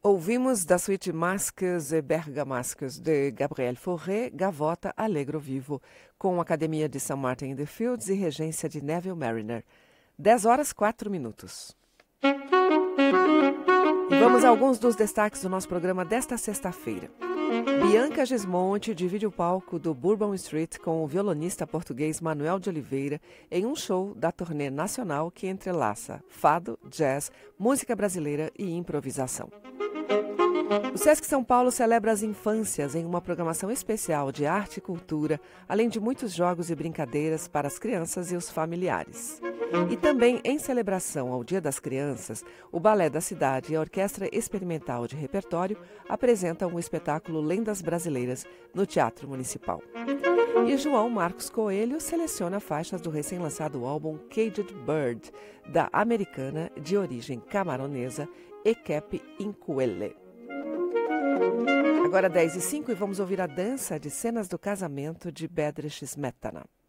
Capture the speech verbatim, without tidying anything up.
Ouvimos da suíte Masques e Bergamasques de Gabriel Fauré, Gavota Allegro Vivo, com Academia de Saint Martin in the Fields e regência de Neville Marriner. dez horas, quatro minutos. E vamos a alguns dos destaques do nosso programa desta sexta-feira. Bianca Gismonte divide o palco do Bourbon Street com o violonista português Manuel de Oliveira em um show da turnê nacional que entrelaça fado, jazz, música brasileira e improvisação. O Sesc São Paulo celebra as infâncias em uma programação especial de arte e cultura, além de muitos jogos e brincadeiras para as crianças e os familiares. E também, em celebração ao Dia das Crianças, o Balé da Cidade e a Orquestra Experimental de Repertório apresentam o espetáculo Lendas Brasileiras no Teatro Municipal. E João Marcos Coelho seleciona faixas do recém-lançado álbum Caged Bird, da americana de origem camaronesa Ekepe Inkwele. Agora dez e cinco e vamos ouvir a dança de cenas do casamento de Bedřich Smetana.